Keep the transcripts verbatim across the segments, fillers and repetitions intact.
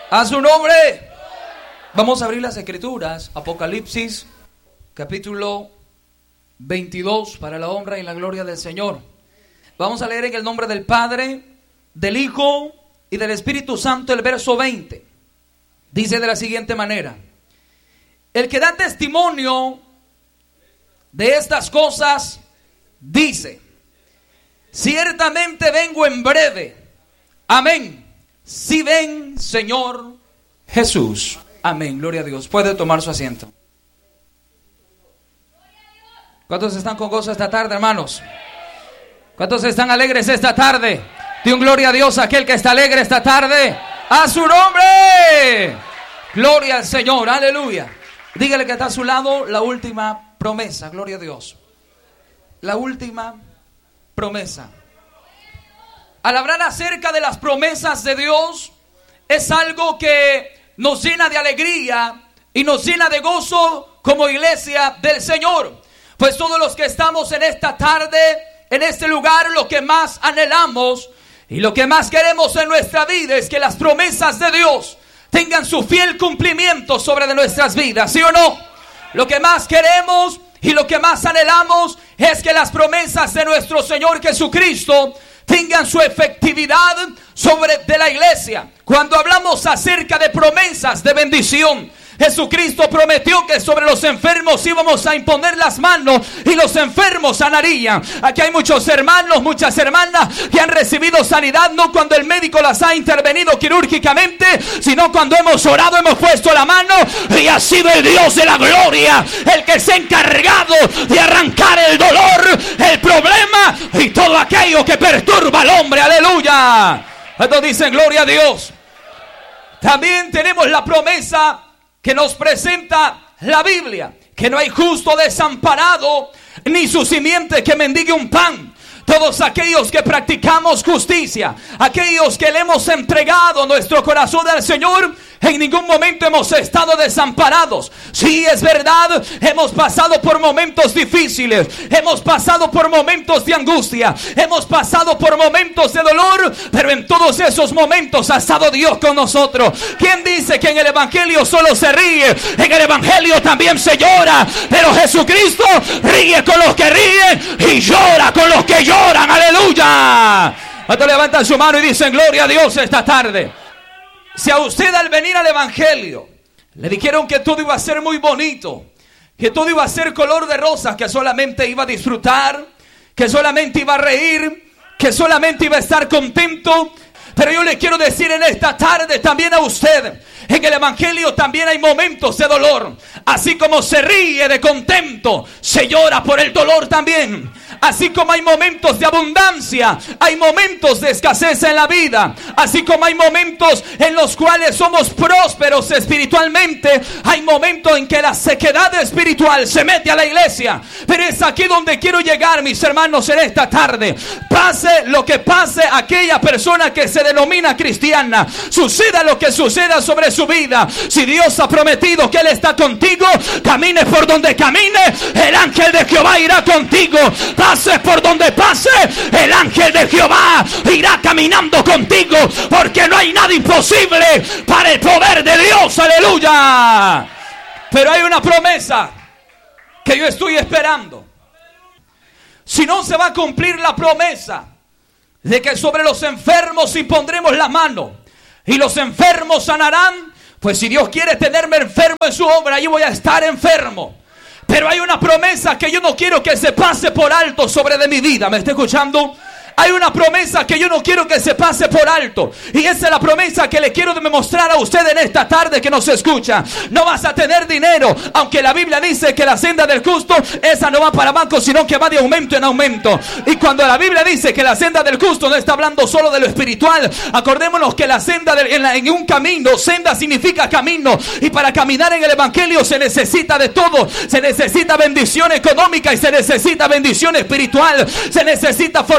A su nombre. Vamos a abrir las escrituras. Apocalipsis capítulo veintidós, para la honra y la gloria del Señor. Vamos a leer en el nombre del Padre, del Hijo y del Espíritu Santo el verso veinte. Dice de la siguiente manera: el que da testimonio de estas cosas dice: ciertamente vengo en breve. Amén. Si ven, Señor Jesús. Amén. Gloria a Dios. Puede tomar su asiento. ¿Cuántos están con gozo esta tarde, hermanos? ¿Cuántos están alegres esta tarde? De un gloria a Dios aquel que está alegre esta tarde. ¡A su nombre! Gloria al Señor. Aleluya. Dígale que está a su lado la última promesa. Gloria a Dios. La última promesa. Al hablar acerca de las promesas de Dios, es algo que nos llena de alegría y nos llena de gozo como iglesia del Señor. Pues todos los que estamos en esta tarde, en este lugar, lo que más anhelamos y lo que más queremos en nuestra vida es que las promesas de Dios tengan su fiel cumplimiento sobre de nuestras vidas, ¿sí o no? Lo que más queremos y lo que más anhelamos es que las promesas de nuestro Señor Jesucristo tengan su efectividad sobre de la iglesia. Cuando hablamos acerca de promesas de bendición, Jesucristo prometió que sobre los enfermos íbamos a imponer las manos y los enfermos sanarían. Aquí hay muchos hermanos, muchas hermanas que han recibido sanidad no cuando el médico las ha intervenido quirúrgicamente, sino cuando hemos orado, hemos puesto la mano y ha sido el Dios de la gloria el que se ha encargado de arrancar el dolor, el problema y todo aquello que perturba al hombre. Aleluya. Estos dicen gloria a Dios. También tenemos la promesa que nos presenta la Biblia, que no hay justo desamparado, ni su simiente que mendigue un pan. Todos aquellos que practicamos justicia, aquellos que le hemos entregado nuestro corazón al Señor, en ningún momento hemos estado desamparados. Sí, es verdad, hemos pasado por momentos difíciles, hemos pasado por momentos de angustia, hemos pasado por momentos de dolor, pero en todos esos momentos ha estado Dios con nosotros. ¿Quién dice que en el evangelio solo se ríe? En el evangelio también se llora, pero Jesucristo ríe con los que ríen y llora con los que lloran. Aleluya. Entonces levantan su mano y dicen gloria a Dios esta tarde. Si a usted al venir al evangelio le dijeron que todo iba a ser muy bonito, que todo iba a ser color de rosa, que solamente iba a disfrutar, que solamente iba a reír, que solamente iba a estar contento, pero yo le quiero decir en esta tarde también a usted, en el evangelio también hay momentos de dolor. Así como se ríe de contento, se llora por el dolor también. Así como hay momentos de abundancia, hay momentos de escasez en la vida. Así como hay momentos en los cuales somos prósperos espiritualmente, hay momentos en que la sequedad espiritual se mete a la iglesia. Pero es aquí donde quiero llegar, mis hermanos, en esta tarde. Pase lo que pase aquella persona que se denomina cristiana, suceda lo que suceda sobre su vida, si Dios ha prometido que Él está contigo, camines por donde camine, el ángel de Jehová irá contigo. Pases por donde pase, el ángel de Jehová irá caminando contigo, porque no hay nada imposible para el poder de Dios. Aleluya. Pero hay una promesa que yo estoy esperando. Si no se va a cumplir la promesa de que sobre los enfermos impondremos la mano y los enfermos sanarán, pues si Dios quiere tenerme enfermo en su obra, yo voy a estar enfermo. Pero hay una promesa que yo no quiero que se pase por alto sobre de mi vida. ¿Me está escuchando? Hay una promesa que yo no quiero que se pase por alto, y esa es la promesa que le quiero demostrar a usted en esta tarde que nos escucha. No vas a tener dinero, aunque la Biblia dice que la senda del justo, esa no va para abajo, sino que va de aumento en aumento. Y cuando la Biblia dice que la senda del justo, no está hablando solo de lo espiritual. Acordémonos que la senda de, en, la, en un camino, senda significa camino, y para caminar en el evangelio se necesita de todo. Se necesita bendición económica y se necesita bendición espiritual, se necesita fortaleza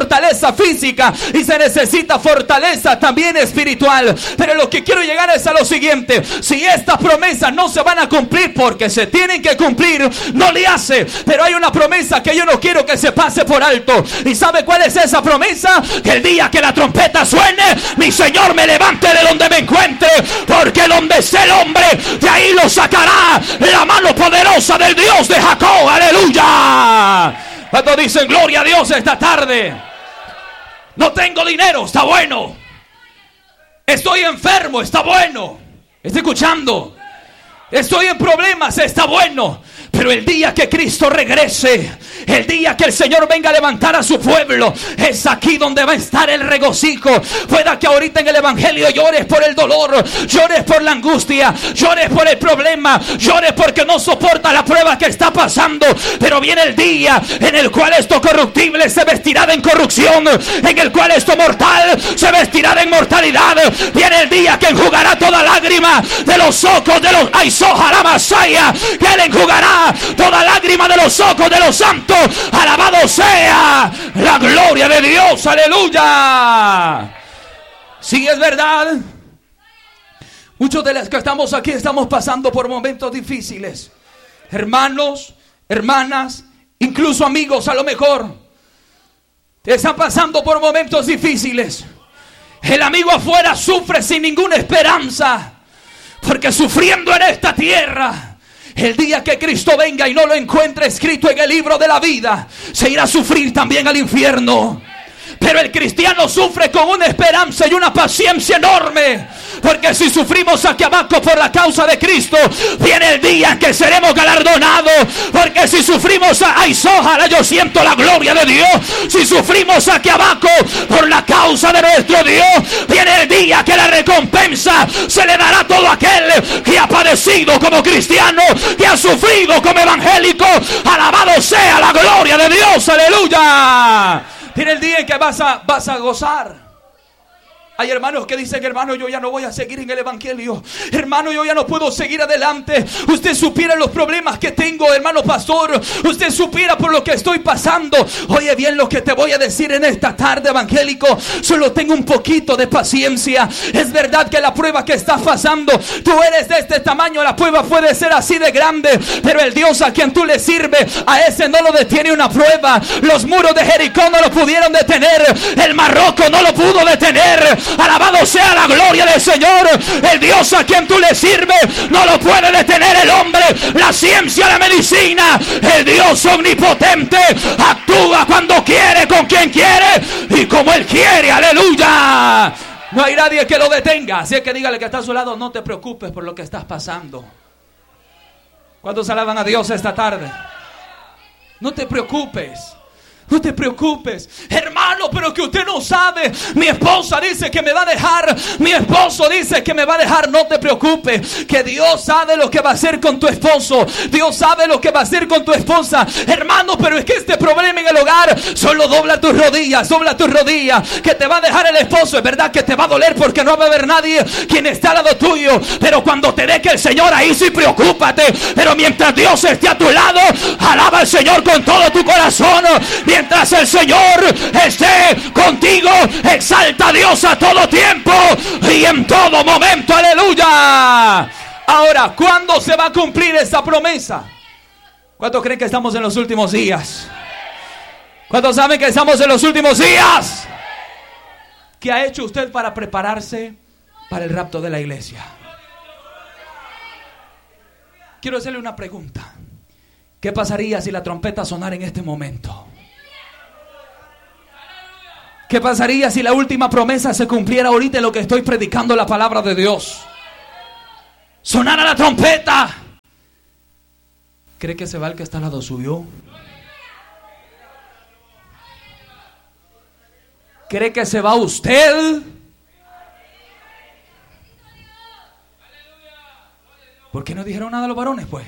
fortaleza física y se necesita fortaleza también espiritual. Pero lo que quiero llegar es a lo siguiente: si estas promesas no se van a cumplir porque se tienen que cumplir, no le hace. Pero hay una promesa que yo no quiero que se pase por alto. ¿Y sabe cuál es esa promesa? Que el día que la trompeta suene, mi Señor me levante de donde me encuentre, porque donde esté el hombre, de ahí lo sacará la mano poderosa del Dios de Jacob. Aleluya. Cuando dicen gloria a Dios esta tarde. No tengo dinero, está bueno. Estoy enfermo, está bueno. Estoy escuchando. Estoy en problemas, está bueno. Pero el día que Cristo regrese, el día que el Señor venga a levantar a su pueblo, es aquí donde va a estar el regocijo. Pueda que ahorita en el evangelio llores por el dolor, llores por la angustia, llores por el problema, llores porque no soporta la prueba que está pasando. Pero viene el día en el cual esto corruptible se vestirá de incorrupción, en el cual esto mortal se vestirá de inmortalidad. Viene el día que enjugará toda lágrima de los ojos de los Aizoja la Masaya, que Él enjugará toda lágrima de los ojos de los santos. Alabado sea la gloria de Dios. Aleluya. Sí, es verdad. Muchos de los que estamos aquí estamos pasando por momentos difíciles. Hermanos, hermanas, incluso amigos, a lo mejor están pasando por momentos difíciles. El amigo afuera sufre sin ninguna esperanza, porque sufriendo en esta tierra, el día que Cristo venga y no lo encuentre escrito en el libro de la vida, se irá a sufrir también al infierno. Pero el cristiano sufre con una esperanza y una paciencia enorme, porque si sufrimos aquí abajo por la causa de Cristo, viene el día en que seremos galardonados. Porque si sufrimos, ay, ojalá yo siento la gloria de Dios. Si sufrimos aquí abajo por la causa de nuestro Dios, viene el día que la recompensa se le dará a todo aquel que ha padecido como cristiano, que ha sufrido como evangélico. Alabado sea la gloria de Dios. Aleluya. Tiene el día en que vas a, vas a gozar. Hay hermanos que dicen: hermano, yo ya no voy a seguir en el evangelio. Hermano, yo ya no puedo seguir adelante. Usted supiera los problemas que tengo, hermano pastor. Usted supiera por lo que estoy pasando. Oye bien lo que te voy a decir en esta tarde, evangélico. Solo tengo un poquito de paciencia. Es verdad que la prueba que estás pasando, tú eres de este tamaño, la prueba puede ser así de grande, pero el Dios a quien tú le sirves, a ese no lo detiene una prueba. Los muros de Jericó no lo pudieron detener. El Mar Rojo no lo pudo detener. Alabado sea la gloria del Señor. El Dios a quien tú le sirves no lo puede detener el hombre, la ciencia, la medicina. El Dios omnipotente actúa cuando quiere, con quien quiere y como Él quiere. Aleluya. No hay nadie que lo detenga. Así es que dígale que está a su lado: no te preocupes por lo que estás pasando. ¿Cuántos alaban a Dios esta tarde? No te preocupes. No te preocupes, hermano, pero que usted no sabe. Mi esposa dice que me va a dejar. Mi esposo dice que me va a dejar. No te preocupes, que Dios sabe lo que va a hacer con tu esposo. Dios sabe lo que va a hacer con tu esposa. Hermano, pero es que este problema en el hogar, solo dobla tus rodillas, dobla tus rodillas. Que te va a dejar el esposo, es verdad que te va a doler porque no va a haber nadie quien está al lado tuyo. Pero cuando te deje el Señor, ahí sí preocúpate. Pero mientras Dios esté a tu lado, alaba al Señor con todo tu corazón. Mientras el Señor esté contigo, exalta a Dios a todo tiempo y en todo momento. Aleluya. Ahora, ¿cuándo se va a cumplir esta promesa? ¿Cuántos creen que estamos en los últimos días? ¿Cuántos saben que estamos en los últimos días? ¿Qué ha hecho usted para prepararse para el rapto de la iglesia? Quiero hacerle una pregunta. ¿Qué pasaría si la trompeta sonara en este momento? ¿Qué pasaría si la última promesa se cumpliera ahorita en lo que estoy predicando la palabra de Dios? Sonara la trompeta. ¿Cree que se va el que está al lado suyo? ¿Cree que se va usted? ¿Por qué no dijeron nada los varones, pues?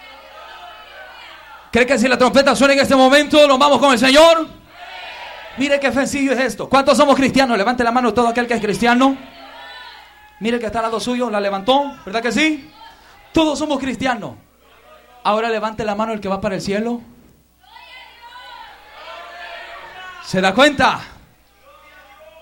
¿Cree que si la trompeta suena en este momento, nos vamos con el Señor? Mire qué sencillo es esto. ¿Cuántos somos cristianos? Levante la mano todo aquel que es cristiano. Mire que está al lado suyo, la levantó, ¿verdad que sí? Todos somos cristianos. Ahora levante la mano el que va para el cielo. ¿Se da cuenta?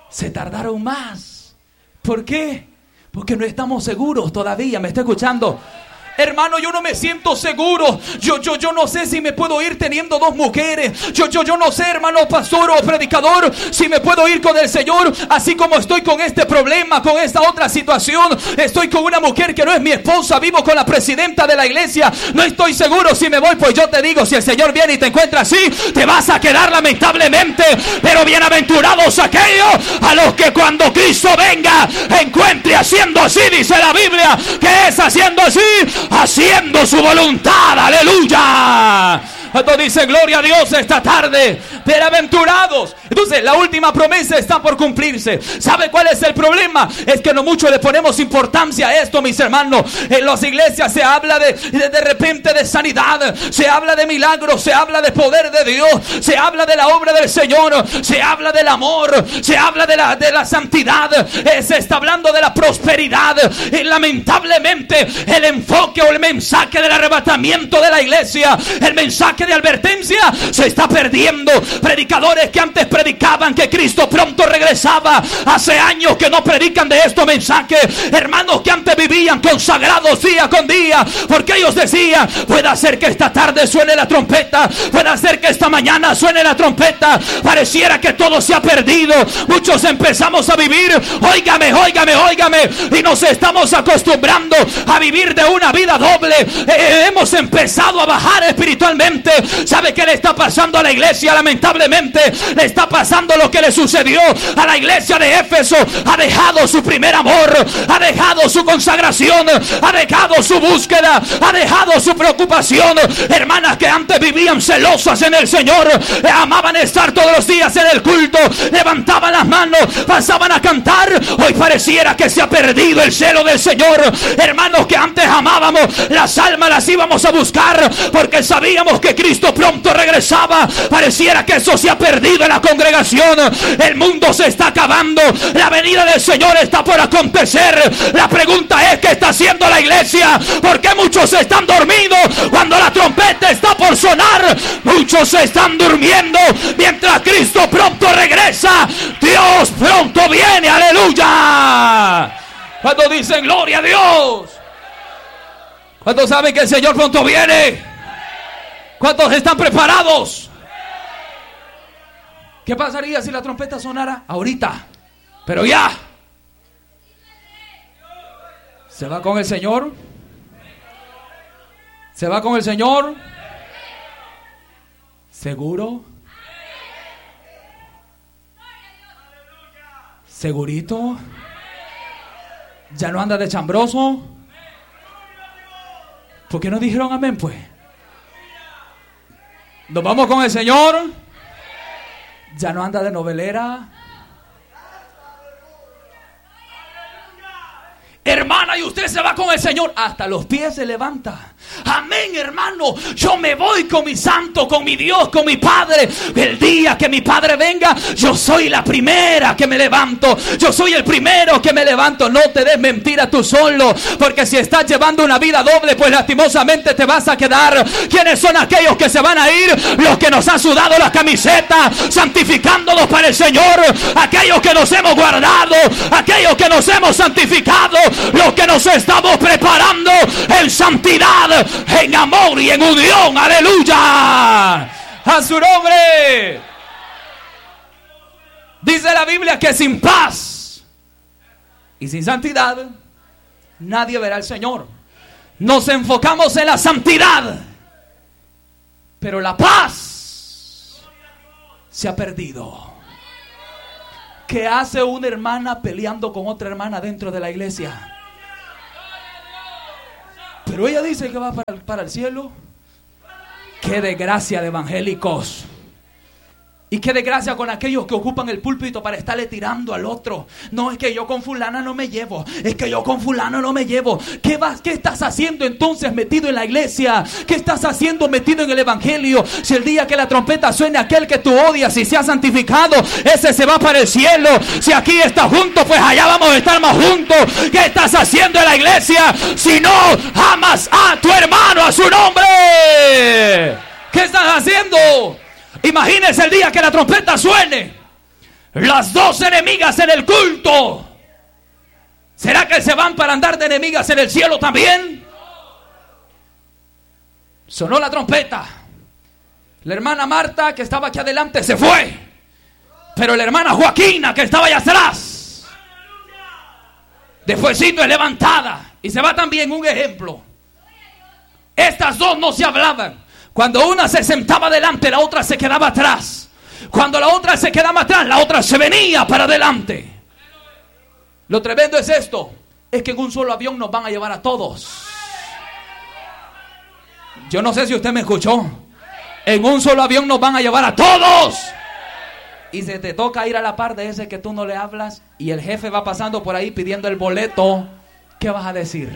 Se tardaron más. ¿Por qué? Porque no estamos seguros todavía. ¿Me está escuchando? Hermano, yo no me siento seguro. Yo, yo, yo no sé si me puedo ir teniendo dos mujeres. Yo, yo, yo no sé, hermano pastor o predicador, si me puedo ir con el Señor. Así como estoy con este problema, con esta otra situación. Estoy con una mujer que no es mi esposa. Vivo con la presidenta de la iglesia. No estoy seguro si me voy. Pues yo te digo, si el Señor viene y te encuentra así, te vas a quedar lamentablemente. Pero bienaventurados aquellos a los que cuando Cristo venga encuentre haciendo así, dice la Biblia, que es haciendo así, haciendo su voluntad. Aleluya. Cuando dice gloria a Dios esta tarde, bienaventurados. Entonces la última promesa está por cumplirse. ¿Sabe cuál es el problema? Es que no mucho le ponemos importancia a esto, mis hermanos. En las iglesias se habla de, de de repente de sanidad, se habla de milagros, se habla de poder de Dios, se habla de la obra del Señor, se habla del amor, se habla de la, de la santidad, eh, se está hablando de la prosperidad. Y lamentablemente el enfoque o el mensaje del arrebatamiento de la iglesia, el mensaje de advertencia, se está perdiendo. Predicadores que antes predicaban que Cristo pronto regresaba, hace años que no predican de estos mensajes. Hermanos que antes vivían consagrados día con día, porque ellos decían, puede ser que esta tarde suene la trompeta, puede ser que esta mañana suene la trompeta. Pareciera que todo se ha perdido. Muchos empezamos a vivir, óigame, óigame, óigame, y nos estamos acostumbrando a vivir de una vida doble. Eh, hemos empezado a bajar espiritualmente. ¿Sabe qué le está pasando a la iglesia? Lamentablemente le está pasando lo que le sucedió a la iglesia de Éfeso. Ha dejado su primer amor, ha dejado su consagración, ha dejado su búsqueda, ha dejado su preocupación. Hermanas que antes vivían celosas en el Señor, amaban estar todos los días en el culto, levantaban las manos, pasaban a cantar. Hoy pareciera que se ha perdido el celo del Señor. Hermanos que antes amábamos las almas, las íbamos a buscar porque sabíamos que Cristo pronto regresaba. Pareciera que eso se ha perdido en la congregación. El mundo se está acabando, la venida del Señor está por acontecer. La pregunta es, ¿qué está haciendo la iglesia? ¿Por qué muchos están dormidos cuando la trompeta está por sonar? Muchos están durmiendo mientras Cristo pronto regresa. Dios pronto viene, aleluya. Cuando dicen gloria a Dios, ¿cuántos saben que el Señor pronto viene? ¿Cuántos están preparados? ¿Qué pasaría si la trompeta sonara ahorita? Pero ya. ¿Se va con el Señor? ¿Se va con el Señor? ¿Seguro? ¿Segurito? ¿Ya no anda de chambroso? ¿Por qué no dijeron amén, pues? ¿Nos vamos con el Señor? ¿Ya no anda de novelera? Hermana, y usted se va con el Señor, hasta los pies se levanta. Amén, hermano. Yo me voy con mi santo, con mi Dios, con mi Padre. El día que mi Padre venga, yo soy la primera que me levanto. Yo soy el primero que me levanto. No te des mentira tú solo, porque si estás llevando una vida doble, pues lastimosamente te vas a quedar. ¿Quiénes son aquellos que se van a ir? Los que nos han sudado la camiseta, santificándonos para el Señor. Aquellos que nos hemos guardado, aquellos que nos hemos santificado, los que nos estamos preparando en santidad, en amor y en unión. Aleluya, a su nombre. Dice la Biblia que sin paz y sin santidad nadie verá al Señor. Nos enfocamos en la santidad, pero la paz se ha perdido. ¿Qué hace una hermana peleando con otra hermana dentro de la iglesia? Pero ella dice que va para el, para el cielo. ¡Qué desgracia de evangélicos! Y qué desgracia con aquellos que ocupan el púlpito para estarle tirando al otro. No, es que yo con fulana no me llevo. Es que yo con fulano no me llevo. ¿Qué vas, qué estás haciendo entonces metido en la iglesia? ¿Qué estás haciendo metido en el evangelio? Si el día que la trompeta suene, aquel que tú odias y se ha santificado, ese se va para el cielo. Si aquí estás juntos, pues allá vamos a estar más juntos. ¿Qué estás haciendo en la iglesia si no amas a tu hermano, a su nombre? ¿Qué estás haciendo? Imagínese el día que la trompeta suene. las dos enemigas en el culto, ¿será que se van para andar de enemigas en el cielo también? Sonó la trompeta. La hermana Marta, que estaba aquí adelante, se fue. Pero la hermana Joaquina, que estaba allá atrás, despuésito es levantada. Y se va también un ejemplo. Estas dos no se hablaban. Cuando una se sentaba adelante, la otra se quedaba atrás. Cuando la otra se quedaba atrás, la otra se venía para adelante. Lo tremendo es esto, es que en un solo avión nos van a llevar a todos. Yo no sé si usted me escuchó. En un solo avión nos van a llevar a todos. Y se te toca ir a la par de ese que tú no le hablas, y el jefe va pasando por ahí pidiendo el boleto. ¿Qué vas a decir?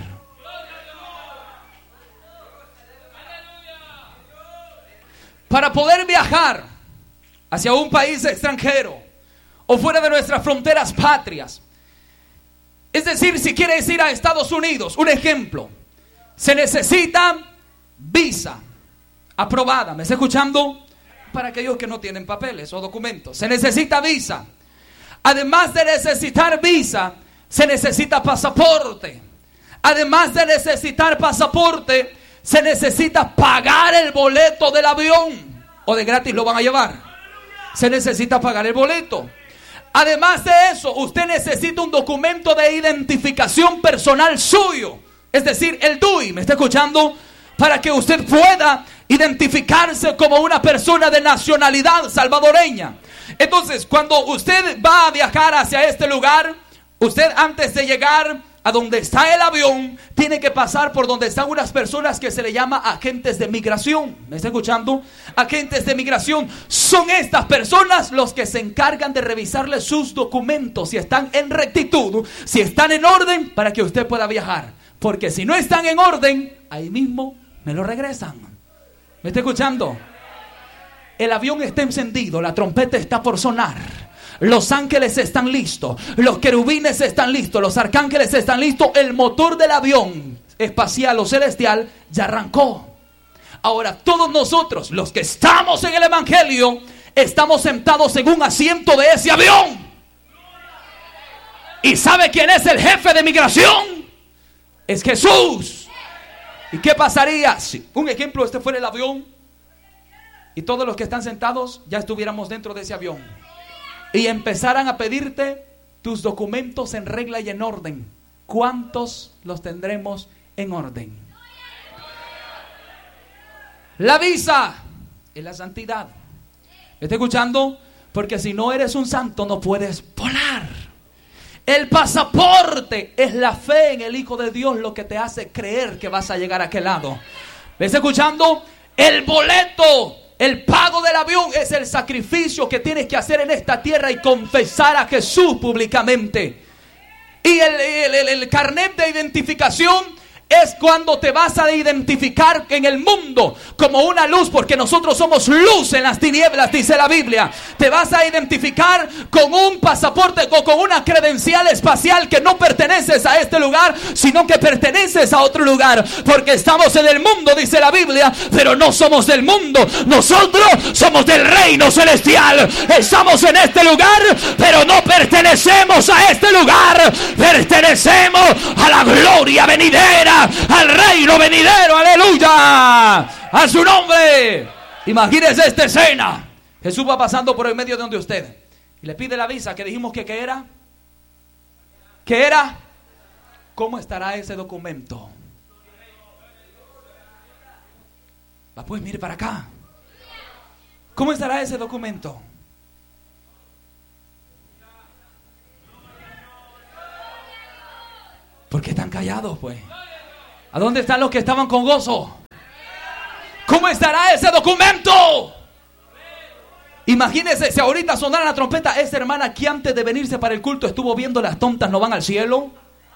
Para poder viajar hacia un país extranjero o fuera de nuestras fronteras patrias, es decir, si quieres ir a Estados Unidos, un ejemplo, se necesita visa aprobada. ¿Me está escuchando? Para aquellos que no tienen papeles o documentos, se necesita visa. Además de necesitar visa, se necesita pasaporte. Además de necesitar pasaporte, se necesita pagar el boleto del avión. O de gratis lo van a llevar. Se necesita pagar el boleto. Además de eso, usted necesita un documento de identificación personal suyo. Es decir, el D U I. ¿Me está escuchando? Para que usted pueda identificarse como una persona de nacionalidad salvadoreña. Entonces, cuando usted va a viajar hacia este lugar, usted antes de llegar a donde está el avión, tiene que pasar por donde están unas personas que se le llama agentes de migración. ¿Me está escuchando? Agentes de migración. Son estas personas los que se encargan de revisarle sus documentos, si están en rectitud, si están en orden, para que usted pueda viajar. Porque si no están en orden, ahí mismo me lo regresan. ¿Me está escuchando? El avión está encendido, la trompeta está por sonar. Los ángeles están listos, los querubines están listos, los arcángeles están listos. El motor del avión espacial o celestial ya arrancó. Ahora todos nosotros, los que estamos en el evangelio, estamos sentados en un asiento de ese avión. ¿Y sabe quién es el jefe de migración? Es Jesús. ¿Y qué pasaría si, un ejemplo, este fuera el avión y todos los que están sentados ya estuviéramos dentro de ese avión y empezaran a pedirte tus documentos en regla y en orden? ¿Cuántos los tendremos en orden? La visa es la santidad. ¿Me está escuchando? Porque si no eres un santo no puedes volar. El pasaporte es la fe en el Hijo de Dios, lo que te hace creer que vas a llegar a aquel lado. ¿Me está escuchando? El boleto, el pago del avión es el sacrificio que tienes que hacer en esta tierra y confesar a Jesús públicamente. Y el, el, el, el carnet de identificación es cuando te vas a identificar en el mundo como una luz, porque nosotros somos luz en las tinieblas, dice la Biblia. Te vas a identificar con un pasaporte o con una credencial espacial que no perteneces a este lugar, sino que perteneces a otro lugar, porque estamos en el mundo, dice la Biblia, pero no somos del mundo. Nosotros somos del reino celestial. Estamos en este lugar, pero no pertenecemos a este lugar. Pertenecemos a la gloria venidera, al reino venidero. Aleluya, a su nombre. Imagínese esta escena. Jesús va pasando por el medio de donde usted y le pide la visa, que dijimos que qué era. ¿Qué era? ¿Cómo estará ese documento? Va, pues mire para acá. ¿Cómo estará ese documento? ¿Por qué están callados, pues? ¿A dónde están los que estaban con gozo? ¿Cómo estará ese documento? Imagínense si ahorita sonara la trompeta. Esa hermana que antes de venirse para el culto estuvo viendo las tontas no van al cielo,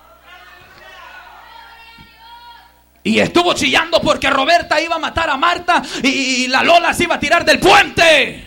y estuvo chillando porque Roberta iba a matar a Marta y la Lola se iba a tirar del puente.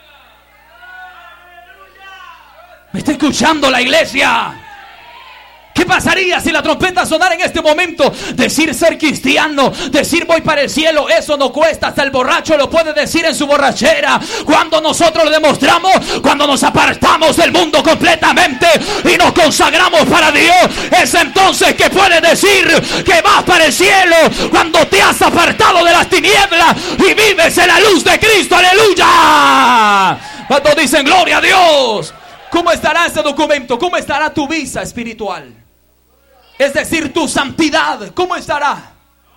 ¿Me está escuchando la iglesia? ¿Qué pasaría si la trompeta sonara en este momento? Decir ser cristiano, decir voy para el cielo, eso no cuesta. Hasta el borracho lo puede decir en su borrachera. Cuando nosotros lo demostramos, cuando nos apartamos del mundo completamente y nos consagramos para Dios, es entonces que puedes decir que vas para el cielo. Cuando te has apartado de las tinieblas y vives en la luz de Cristo. ¡Aleluya! Cuando dicen gloria a Dios. ¿Cómo estará ese documento? ¿Cómo estará tu visa espiritual? Es decir, tu santidad, ¿cómo estará?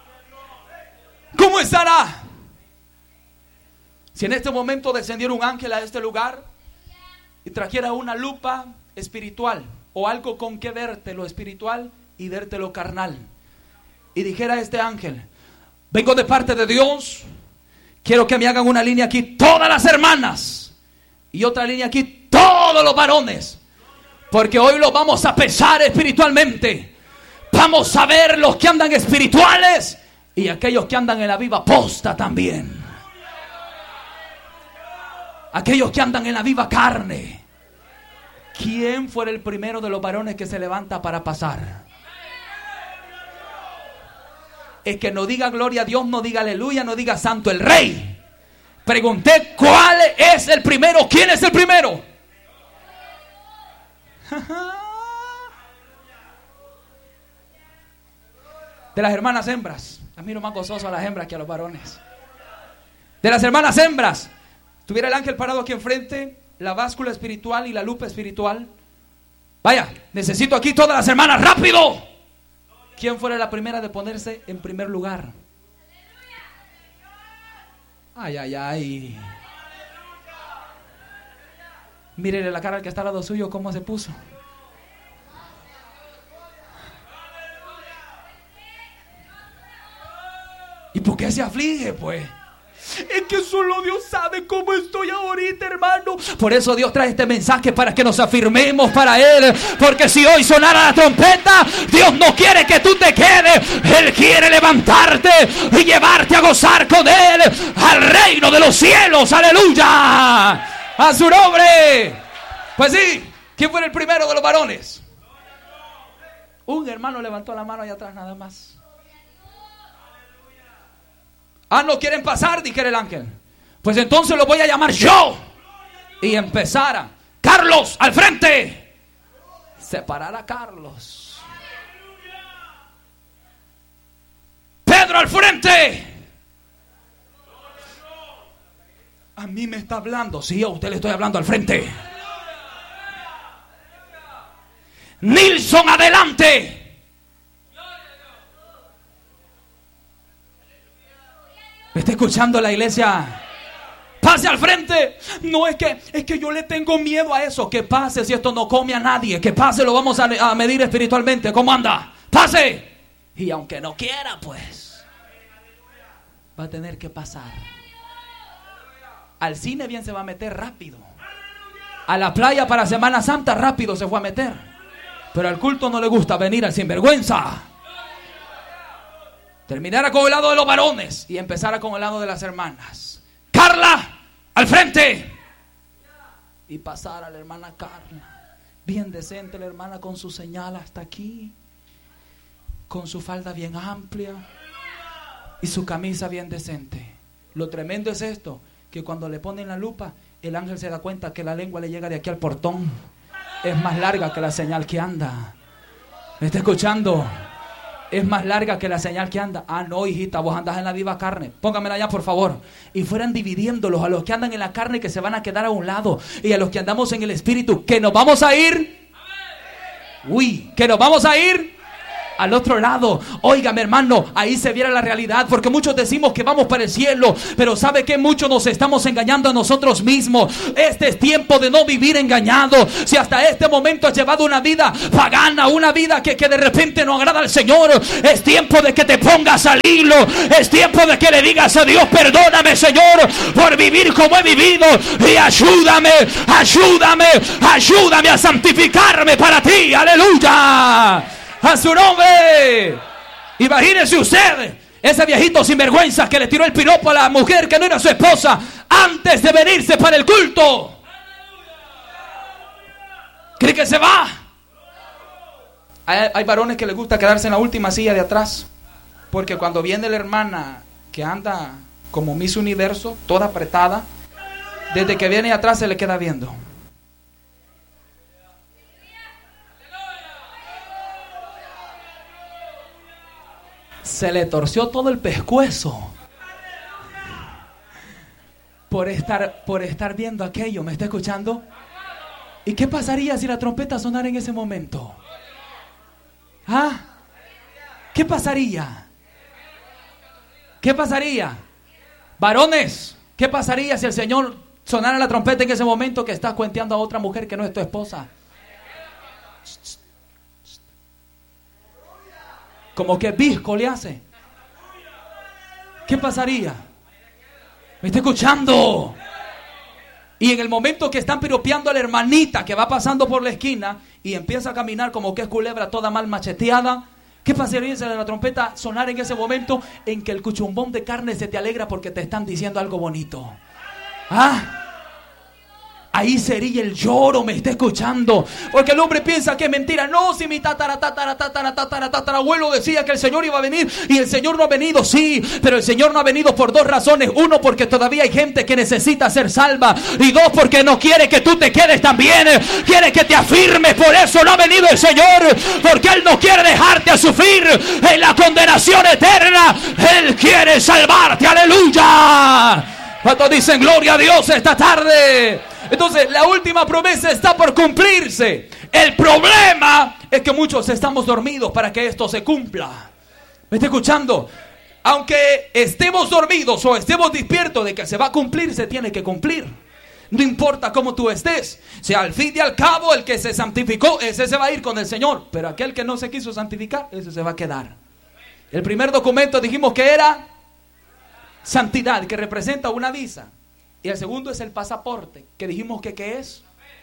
¿Cómo estará? Si en este momento descendiera un ángel a este lugar y trajera una lupa espiritual o algo con que verte lo espiritual y verte lo carnal, y dijera a este ángel: vengo de parte de Dios, quiero que me hagan una línea aquí todas las hermanas y otra línea aquí todos los varones, porque hoy los vamos a pesar espiritualmente. Vamos a ver los que andan espirituales y aquellos que andan en la viva posta también. Aquellos que andan en la viva carne. ¿Quién fuera el primero de los varones que se levanta para pasar? Es que no diga gloria a Dios, no diga aleluya, no diga santo el rey. Pregunté cuál es el primero. ¿Quién es el primero? De las hermanas hembras. A mí no más gozoso a las hembras que a los varones. De las hermanas hembras. Tuviera el ángel parado aquí enfrente, la báscula espiritual y la lupa espiritual. Vaya, necesito aquí todas las hermanas, rápido. ¿Quién fuera la primera de ponerse en primer lugar? Ay, ay, ay. Mírele la cara al que está al lado suyo, cómo se puso. ¿Y por qué se aflige, pues? Es que solo Dios sabe cómo estoy ahorita, hermano. Por eso Dios trae este mensaje, para que nos afirmemos para Él. Porque si hoy sonara la trompeta, Dios no quiere que tú te quedes. Él quiere levantarte y llevarte a gozar con Él al reino de los cielos. ¡Aleluya! ¡A su nombre! Pues sí, ¿quién fue el primero de los varones? Un hermano levantó la mano allá atrás nada más. Ah, ¿no quieren pasar? Dijera el ángel. Pues entonces lo voy a llamar yo. Y empezara. Carlos, al frente. Separar a Carlos. Pedro, al frente. A mí me está hablando. Sí, a usted le estoy hablando al frente. Nilson, adelante. ¿Me está escuchando la iglesia? Pase al frente. No, es que, es que yo le tengo miedo a eso. Que pase si esto no come a nadie. Que pase, lo vamos a, a medir espiritualmente. ¿Cómo anda? Pase. Y aunque no quiera, pues va a tener que pasar. Al cine bien se va a meter rápido. A la playa para Semana Santa rápido se fue a meter. Pero al culto no le gusta venir al sinvergüenza. Terminara con el lado de los varones y empezara con el lado de las hermanas. Carla, al frente. Y pasara la hermana Carla. Bien decente la hermana, con su señal hasta aquí. Con su falda bien amplia. Y su camisa bien decente. Lo tremendo es esto, que cuando le ponen la lupa, el ángel se da cuenta que la lengua le llega de aquí al portón. Es más larga que la señal que anda. ¿Me está escuchando? Es más larga que la señal que anda. Ah, no, hijita, vos andás en la viva carne. Póngamela allá, por favor. Y fueran dividiéndolos a los que andan en la carne, que se van a quedar a un lado, y a los que andamos en el espíritu, que nos vamos a ir. Uy, que nos vamos a ir al otro lado. Óigame, hermano, ahí se viera la realidad, porque muchos decimos que vamos para el cielo, pero ¿sabe qué? Muchos nos estamos engañando a nosotros mismos. Este es tiempo de no vivir engañado. Si hasta este momento has llevado una vida pagana, una vida que, que de repente no agrada al Señor, es tiempo de que te pongas al hilo. Es tiempo de que le digas a Dios: perdóname, Señor, por vivir como he vivido, y ayúdame, ayúdame, ayúdame a santificarme para ti. Aleluya. A su nombre. Imagínese usted, ese viejito sinvergüenza que le tiró el piropo a la mujer que no era su esposa antes de venirse para el culto. ¿Cree que se va? Hay, hay varones que les gusta quedarse en la última silla de atrás, porque cuando viene la hermana que anda como Miss Universo, toda apretada, desde que viene atrás se le queda viendo. Se le torció todo el pescuezo por estar, por estar viendo aquello. ¿Me está escuchando? ¿Y qué pasaría si la trompeta sonara en ese momento? ¿Ah? ¿Qué pasaría? ¿Qué pasaría? Varones, ¿qué pasaría si el Señor sonara la trompeta en ese momento que estás cuenteando a otra mujer que no es tu esposa? Como que visco le hace. ¿Qué pasaría? ¿Me está escuchando? Y en el momento que están piropeando a la hermanita que va pasando por la esquina y empieza a caminar como que es culebra toda mal macheteada, ¿qué pasaría si la trompeta sonara en ese momento en que el cuchumbón de carne se te alegra porque te están diciendo algo bonito? ¿Ah? Ahí sería el lloro, ¿me está escuchando? Porque el hombre piensa que es mentira. No, si mi tatara, tatara, tatara, tatara, tatarabuelo decía que el Señor iba a venir y el Señor no ha venido, sí, pero el Señor no ha venido por dos razones. Uno, porque todavía hay gente que necesita ser salva. Y dos, porque no quiere que tú te quedes también. Quiere que te afirmes. Por eso no ha venido el Señor, porque Él no quiere dejarte a sufrir en la condenación eterna. Él quiere salvarte, aleluya. ¿Cuántos dicen gloria a Dios esta tarde? Entonces la última promesa está por cumplirse. El problema es que muchos estamos dormidos para que esto se cumpla. ¿Me está escuchando? Aunque estemos dormidos o estemos despiertos de que se va a cumplir, se tiene que cumplir. No importa cómo tú estés. Si al fin y al cabo el que se santificó, ese se va a ir con el Señor. Pero aquel que no se quiso santificar, ese se va a quedar. El primer documento dijimos que era santidad, que representa una visa. Y el segundo es el pasaporte, que dijimos que ¿qué es?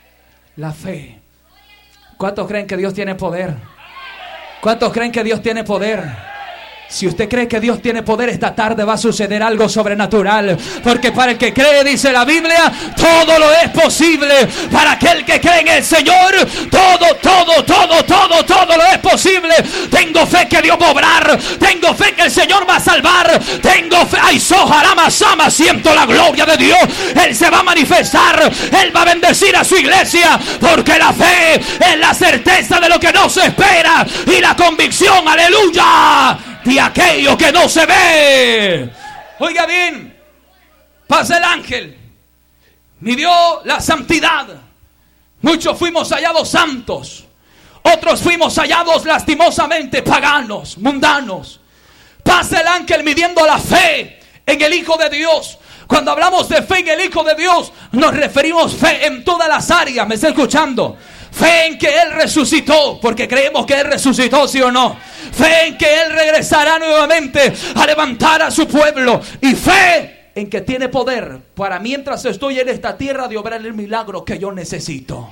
La fe. ¿Cuántos creen que Dios tiene poder? ¿Cuántos creen que Dios tiene poder? Si usted cree que Dios tiene poder, esta tarde va a suceder algo sobrenatural. Porque para el que cree, dice la Biblia, todo lo es posible. Para aquel que cree en el Señor, todo, todo, todo, todo, todo lo es posible. Tengo fe que Dios va a obrar. Tengo fe que el Señor va a salvar. Tengo fe. Ay, sojarama, sama, siento la gloria de Dios. Él se va a manifestar. Él va a bendecir a su iglesia. Porque la fe es la certeza de lo que no se espera. Y la convicción, aleluya, de aquello que no se ve. Oiga bien, pasa el ángel, midió la santidad. Muchos fuimos hallados santos, otros fuimos hallados lastimosamente paganos, mundanos. Pasa el ángel midiendo la fe en el Hijo de Dios. Cuando hablamos de fe en el Hijo de Dios, nos referimos fe en todas las áreas. ¿Me está escuchando? Fe en que Él resucitó, porque creemos que Él resucitó, ¿sí o no? Fe en que Él regresará nuevamente a levantar a su pueblo. Y fe en que tiene poder para, mientras estoy en esta tierra, de obrar el milagro que yo necesito.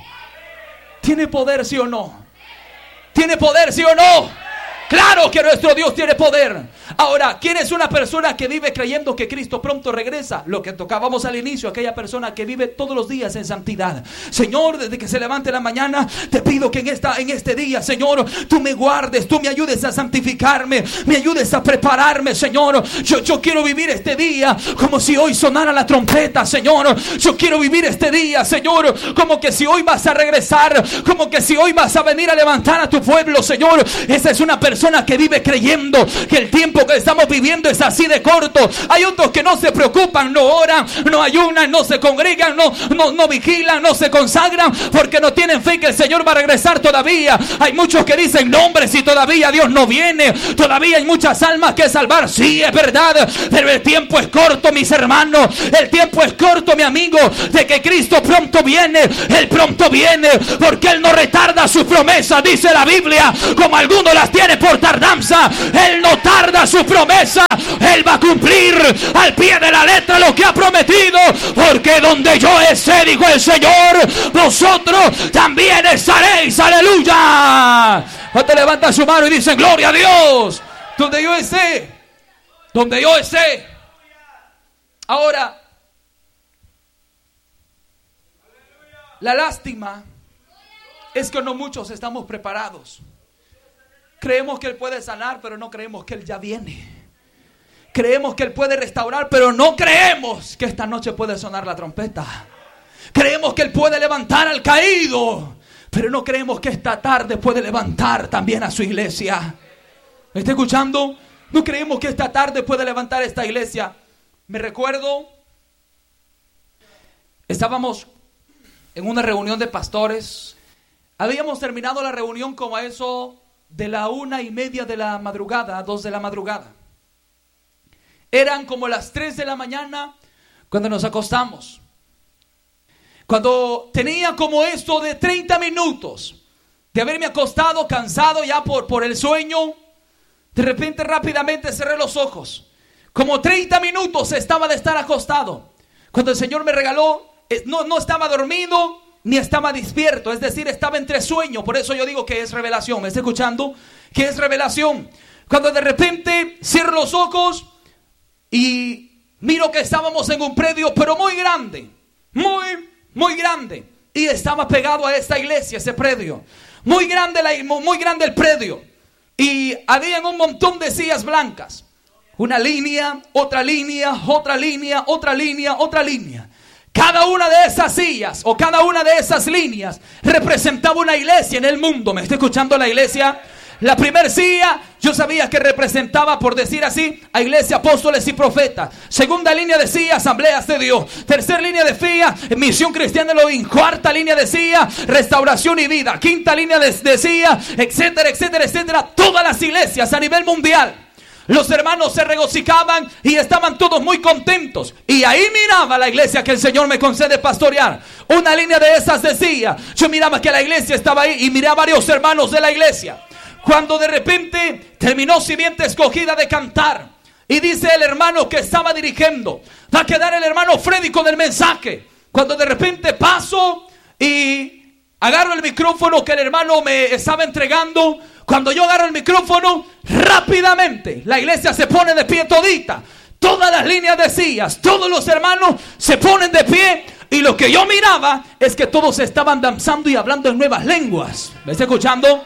¿Tiene poder, sí o no? ¿Tiene poder, sí o no? Claro que nuestro Dios tiene poder. Ahora, ¿quién es una persona que vive creyendo que Cristo pronto regresa? Lo que tocábamos al inicio, aquella persona que vive todos los días en santidad. Señor, desde que se levante la mañana, te pido que en, esta, en este día, Señor, tú me guardes, tú me ayudes a santificarme, me ayudes a prepararme, Señor. Yo, yo quiero vivir este día como si hoy sonara la trompeta, Señor. Yo quiero vivir este día, Señor, como que si hoy vas a regresar, como que si hoy vas a venir a levantar a tu pueblo, Señor. Esa es una persona que vive creyendo que el tiempo que estamos viviendo es así de corto. Hay otros que no se preocupan, no oran, no ayunan, no se congregan, no, no, no vigilan, no se consagran, porque no tienen fe que el Señor va a regresar todavía. Hay muchos que dicen, no hombre, si todavía Dios no viene, todavía hay muchas almas que salvar. Sí, es verdad, pero el tiempo es corto, mis hermanos. El tiempo es corto, mi amigo, de que Cristo pronto viene. Él pronto viene, porque Él no retarda sus promesas, dice la Biblia, como algunos las tiene por tardanza. Él no tarda su promesa. Él va a cumplir al pie de la letra lo que ha prometido, porque donde yo esté, dijo el Señor, vosotros también estaréis, aleluya. Cuando levanta su mano y dicen gloria a Dios, donde yo esté, donde yo esté. Ahora, la lástima es que no muchos estamos preparados. Creemos que Él puede sanar, pero no creemos que Él ya viene. Creemos que Él puede restaurar, pero no creemos que esta noche puede sonar la trompeta. Creemos que Él puede levantar al caído, pero no creemos que esta tarde puede levantar también a su iglesia. ¿Me está escuchando? No creemos que esta tarde puede levantar esta iglesia. Me recuerdo, estábamos en una reunión de pastores. Habíamos terminado la reunión como a eso de la una y media de la madrugada, dos de la madrugada. Eran como las tres de la mañana cuando nos acostamos. Cuando tenía como esto de treinta minutos de haberme acostado, cansado ya por, por el sueño, de repente rápidamente cerré los ojos. Como treinta minutos estaba de estar acostado, cuando el Señor me regaló, no, no estaba dormido ni estaba despierto, es decir, estaba entre sueño. Por eso yo digo que es revelación. ¿Me está escuchando? Que es revelación. Cuando de repente cierro los ojos y miro que estábamos en un predio, pero muy grande, muy, muy grande. Y estaba pegado a esta iglesia, ese predio. Muy grande, la, muy grande el predio. Y había un montón de sillas blancas. Una línea, otra línea, otra línea, otra línea, otra línea. Cada una de esas sillas o cada una de esas líneas representaba una iglesia en el mundo. ¿Me está escuchando la iglesia? La primera silla yo sabía que representaba, por decir así, a iglesia, apóstoles y profetas. Segunda línea de silla, asambleas de Dios. Tercera línea de silla, misión cristiana de Elohim. Cuarta línea de silla, restauración y vida. Quinta línea de, de silla, etcétera, etcétera, etcétera. Todas las iglesias a nivel mundial. Los hermanos se regocijaban y estaban todos muy contentos. Y ahí miraba la iglesia que el Señor me concede pastorear. Una línea de esas decía, yo miraba que la iglesia estaba ahí y miré a varios hermanos de la iglesia. Cuando de repente terminó simiente escogida de cantar, y dice el hermano que estaba dirigiendo, va a quedar el hermano Freddy con el mensaje. Cuando de repente paso y agarro el micrófono que el hermano me estaba entregando. Cuando yo agarro el micrófono, rápidamente la iglesia se pone de pie todita. Todas las líneas de sillas, todos los hermanos se ponen de pie. Y lo que yo miraba es que todos estaban danzando y hablando en nuevas lenguas. ¿Me está escuchando?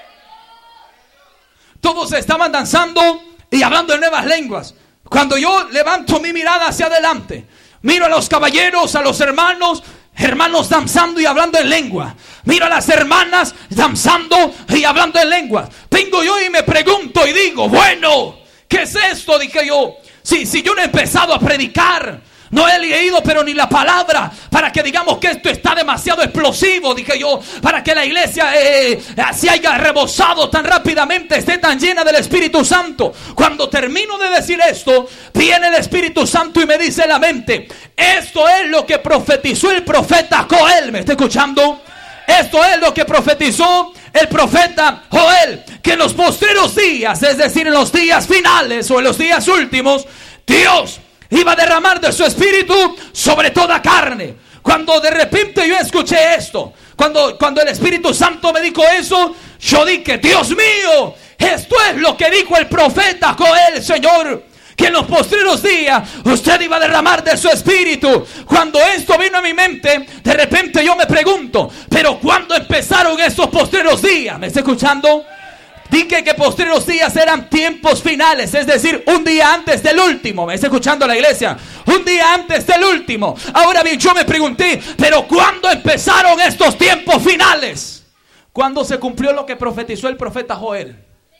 Todos estaban danzando y hablando en nuevas lenguas. Cuando yo levanto mi mirada hacia adelante, miro a los caballeros, a los hermanos, hermanos danzando y hablando en lengua. Miro a las hermanas danzando y hablando en lenguas. Vengo yo y me pregunto y digo, bueno, ¿qué es esto? Dije yo, si, si yo no he empezado a predicar, no he leído pero ni la palabra, para que digamos que esto está demasiado explosivo, dije yo, para que la iglesia eh, se haya rebosado tan rápidamente, esté tan llena del Espíritu Santo. Cuando termino de decir esto, viene el Espíritu Santo y me dice en la mente, esto es lo que profetizó el profeta Joel. ¿Me está escuchando? Esto es lo que profetizó el profeta Joel, que en los postreros días, es decir, en los días finales o en los días últimos, Dios iba a derramar de su espíritu sobre toda carne. Cuando de repente yo escuché esto, cuando, cuando el Espíritu Santo me dijo eso, yo dije, Dios mío, esto es lo que dijo el profeta Joel, Señor, que en los postreros días usted iba a derramar de su espíritu. Cuando esto vino a mi mente, de repente yo me pregunto, pero ¿cuándo empezaron estos postreros días? ¿Me está escuchando? Dije que postreros días eran tiempos finales, es decir, un día antes del último. ¿Me está escuchando la iglesia? Un día antes del último. Ahora bien, yo me pregunté, ¿pero cuándo empezaron estos tiempos finales? ¿Cuándo se cumplió lo que profetizó el profeta Joel?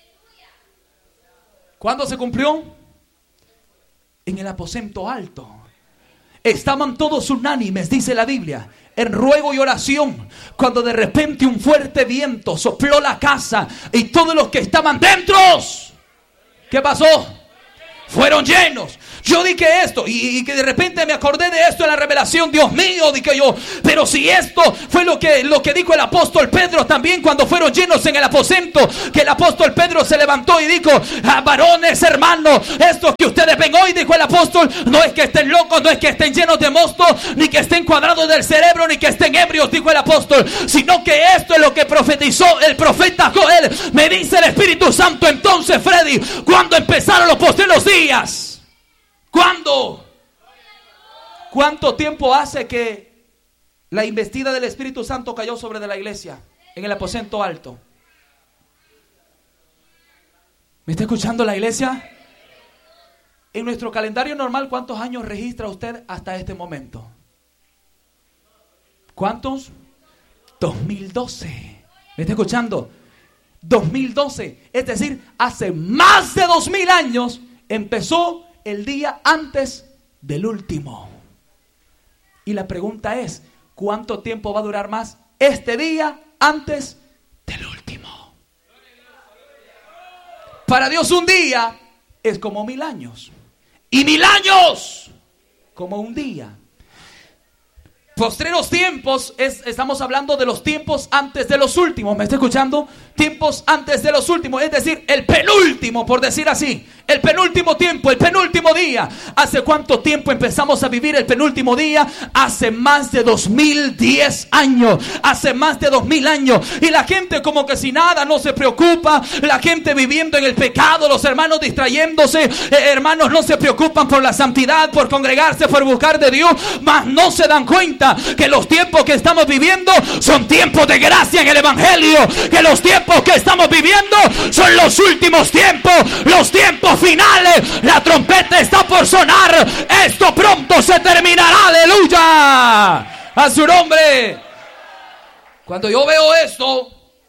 ¿Cuándo se cumplió? En el aposento alto. Estaban todos unánimes, dice la Biblia, en ruego y oración, cuando de repente un fuerte viento sopló la casa y todos los que estaban dentro, ¿qué pasó? Fueron llenos. Yo dije esto y, y que de repente me acordé de esto en la revelación. Dios mío, dije yo, pero si esto fue lo que, lo que dijo el apóstol Pedro también cuando fueron llenos en el aposento, que el apóstol Pedro se levantó y dijo, ah, varones, hermanos, esto que ustedes ven hoy, dijo el apóstol, no es que estén locos, no es que estén llenos de mosto, ni que estén cuadrados del cerebro, ni que estén ebrios, dijo el apóstol, sino que esto es lo que profetizó el profeta Joel. Me dice el Espíritu Santo, entonces, Freddy, cuando empezaron los postreros días, ¿cuándo? ¿Cuánto tiempo hace que la investida del Espíritu Santo cayó sobre de la iglesia en el aposento alto? ¿Me está escuchando la iglesia? En nuestro calendario normal, ¿cuántos años registra usted hasta este momento? ¿Cuántos? dos mil doce. ¿Me está escuchando? dos mil doce. Es decir, hace más de dos mil años empezó el día antes del último. Y la pregunta es, ¿cuánto tiempo va a durar más este día antes del último? Para Dios un día es como mil años. Y mil años como un día. Postreros tiempos, es, estamos hablando de los tiempos antes de los últimos. ¿Me está escuchando? Tiempos antes de los últimos, es decir, el penúltimo, por decir así. El penúltimo tiempo, el penúltimo día. ¿Hace cuánto tiempo empezamos a vivir el penúltimo día? Hace más de dos mil diez años. Hace más de dos mil años. Y la gente como que sin nada, no se preocupa. La gente viviendo en el pecado, los hermanos distrayéndose. Eh, hermanos no se preocupan por la santidad, por congregarse, por buscar de Dios. Mas no se dan cuenta que los tiempos que estamos viviendo son tiempos de gracia en el evangelio. Que los tiempos que estamos viviendo son los últimos tiempos. Los tiempos finales. La trompeta está por sonar. Esto pronto se terminará. Aleluya. A su nombre. Cuando yo veo esto,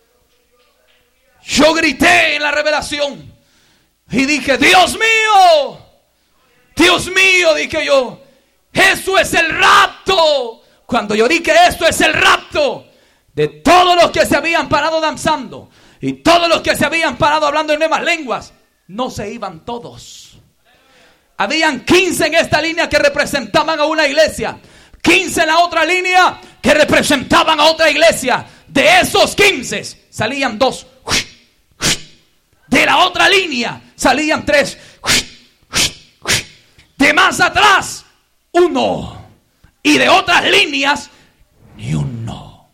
yo grité en la revelación y dije: Dios mío, Dios mío, dije yo, eso es el rapto. Cuando yo dije esto es el rapto de todos los que se habían parado danzando y todos los que se habían parado hablando en nuevas lenguas, no se iban todos. Habían quince en esta línea que representaban a una iglesia, quince en la otra línea que representaban a otra iglesia. De esos quince salían dos. De la otra línea salían tres. De más atrás, uno. Y de otras líneas, ni uno.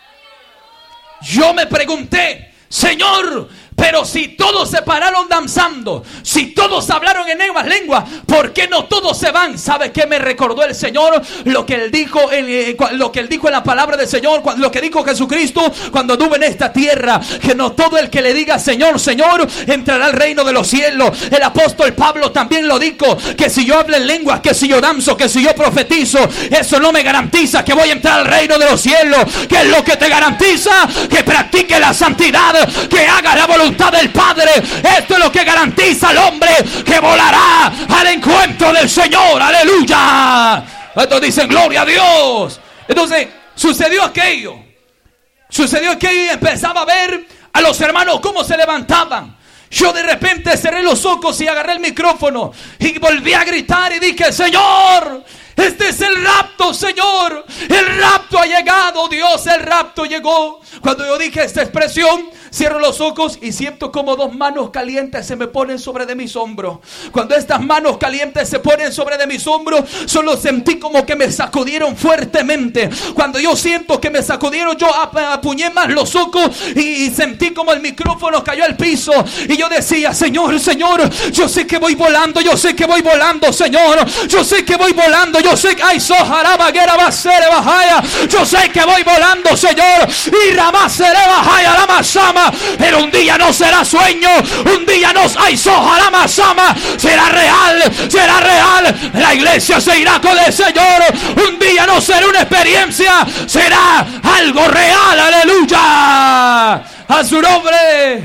Yo me pregunté: Señor, pero si todos se pararon danzando, si todos hablaron en nuevas lenguas, ¿por qué no todos se van? ¿Sabe qué me recordó el Señor? Lo que Él dijo en, eh, lo que Él dijo en la palabra del Señor, lo que dijo Jesucristo cuando anduvo en esta tierra, que no todo el que le diga Señor, Señor, entrará al reino de los cielos. El apóstol Pablo también lo dijo, que si yo hablo en lenguas, que si yo danzo, que si yo profetizo, eso no me garantiza que voy a entrar al reino de los cielos. ¿Qué es lo que te garantiza? Que practique la santidad, que haga la voluntad del Padre. Esto es lo que garantiza al hombre que volará al encuentro del Señor. Aleluya. Estos dicen gloria a Dios. Entonces sucedió aquello. Sucedió aquello y empezaba a ver a los hermanos cómo se levantaban. Yo de repente cerré los ojos y agarré el micrófono y volví a gritar y dije: Señor, este es el rapto, Señor. El rapto ha llegado, Dios, el rapto llegó. Cuando yo dije esta expresión, cierro los ojos y siento como dos manos calientes se me ponen sobre de mis hombros. Cuando estas manos calientes se ponen sobre de mis hombros, solo sentí como que me sacudieron fuertemente. Cuando yo siento que me sacudieron, yo apuñé más los ojos y sentí como el micrófono cayó al piso. Y yo decía: Señor, Señor, yo sé que voy volando, yo sé que voy volando, Señor. Yo sé que voy volando, yo sé que hay sojará baguera va a ser bajaya. Yo sé que voy volando, Señor. Y ramá seré bajaya la masama. Pero un día no será sueño, un día no hay soja la masama, será real, será real. La iglesia se irá con el Señor. Un día no será una experiencia, será algo real. Aleluya, a su nombre.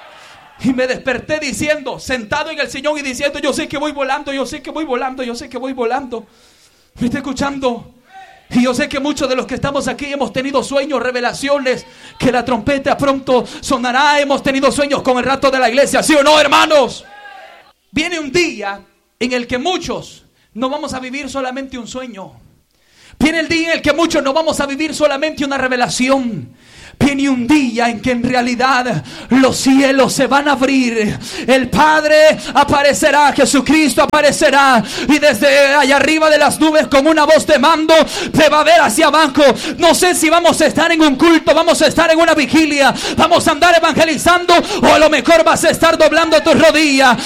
Y me desperté diciendo, sentado en el sillón y diciendo: yo sé que voy volando, yo sé que voy volando, yo sé que voy volando. ¿Me está escuchando? Y yo sé que muchos de los que estamos aquí hemos tenido sueños, revelaciones, que la trompeta pronto sonará. Hemos tenido sueños con el rapto de la iglesia, ¿sí o no, hermanos? Viene un día en el que muchos no vamos a vivir solamente un sueño. Viene el día en el que muchos no vamos a vivir solamente una revelación. Viene un día en que en realidad los cielos se van a abrir. El Padre aparecerá, Jesucristo aparecerá, y desde allá arriba de las nubes con una voz de mando te va a ver hacia abajo. No sé si vamos a estar en un culto, vamos a estar en una vigilia, vamos a andar evangelizando, o a lo mejor vas a estar doblando tus rodillas.